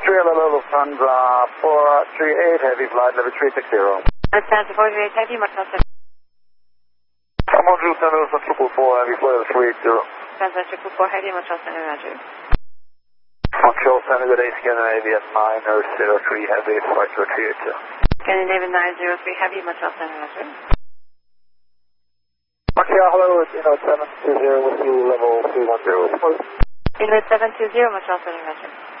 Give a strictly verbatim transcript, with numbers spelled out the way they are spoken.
three Hello Lufthansa four three eight Heavy Flight level three six zero. Lufthansa four three eight Heavy, Montreal seven. Montreal seven Lufthansa triple four Heavy Flight level three eight zero. Lufthansa triple four Heavy, Montreal seven, Roger. Montreal seven, good day, Scandinavian nine zero three Heavy Flight level three eight zero. Scandinavian nine zero three Heavy, Montreal seven, Roger. Montreal, hello, it's Inlet seven two zero with you, level three one zero. Inlet seven two zero, Montreal seven, Roger.